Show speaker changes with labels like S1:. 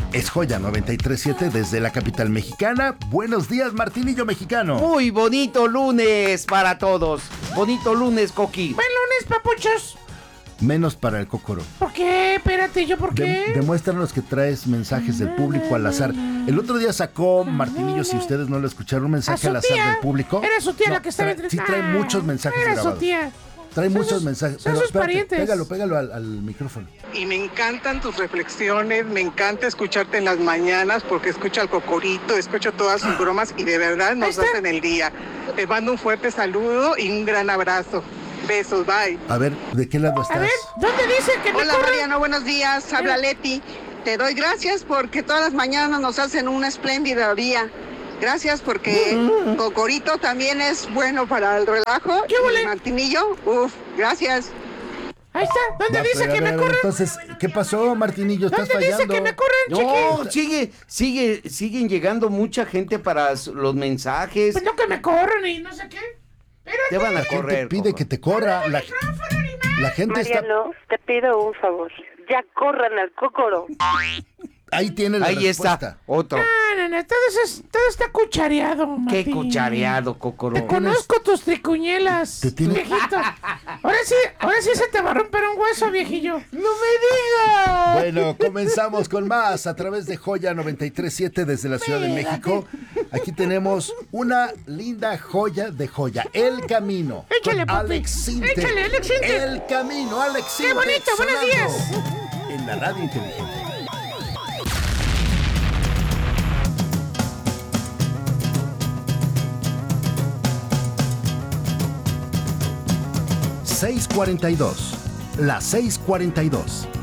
S1: Es Joya 93.7 desde la capital mexicana. Buenos días, Martinillo mexicano.
S2: Muy bonito lunes para todos. Bonito lunes, Coqui.
S3: Buen lunes, papuchos.
S1: Menos para el Cócoro.
S3: ¿Por qué? Espérate, ¿yo por qué?
S1: Demuéstranos que traes mensajes del público al azar. El otro día sacó Martinillo, si ustedes no lo escucharon, un mensaje al azar del público.
S3: Era su tía la que estaba entre...
S1: Sí, trae muchos mensajes
S3: Era
S1: grabados.
S3: su tía.
S1: Trae muchos mensajes.
S3: Son
S1: Pero
S3: sus parientes.
S1: Pégalo al micrófono.
S4: Y me encantan tus reflexiones, me encanta escucharte en las mañanas porque escucho al Cocorito, escucho todas sus bromas y de verdad nos hacen el día. Te mando un fuerte saludo y un gran abrazo. Besos, bye.
S1: A ver, ¿de qué lado estás?
S3: A ver, ¿dónde dice que me
S4: Hola
S3: corran?
S4: Mariano, buenos días, habla Leti. Te doy gracias porque todas las mañanas nos hacen un espléndido día. Gracias porque Cocorito también es bueno para el relajo.
S3: ¿Qué huele?
S4: Y Martinillo, gracias.
S3: Ahí está, ¿dónde dice
S1: pero,
S3: que
S1: a
S3: me
S1: ver,
S3: corran?
S1: Entonces, ¿qué pasó, Martinillo? Estás
S3: ¿Dónde dice
S1: fallando.
S3: que me corran,
S2: No,
S3: chiqui?
S2: siguen llegando mucha gente para los mensajes.
S3: Pues no que me corran y no sé qué. Espérate.
S2: Te van a
S1: La gente
S2: correr.
S1: pide
S2: Coco.
S1: que te corra. La gente está...
S5: Mariano, te pido un favor. Ya corran al Cócoro.
S1: Ahí tiene la
S2: Ahí
S1: respuesta.
S2: está, otro.
S3: No, todo está cuchareado,
S2: Qué
S3: Martín.
S2: cuchareado, Cocoro.
S3: Te conozco tus tricuñelas,
S1: Te tiene-
S3: viejito. Ahora sí se te va a romper un hueso, viejillo.
S2: ¡No me digas!
S1: Bueno, comenzamos con más a través de Joya 93.7 desde la Ciudad de México. Aquí tenemos una linda joya de joya. El Camino.
S3: Échale,
S1: con
S3: papi.
S1: Alex Sinte.
S3: Échale, Alex Sinte.
S1: El Camino, Alex Sinte.
S3: ¡Qué bonito! ¡Buenos
S1: sonando
S3: días!
S1: En la radio inteligente. ...6:42... las 6:42...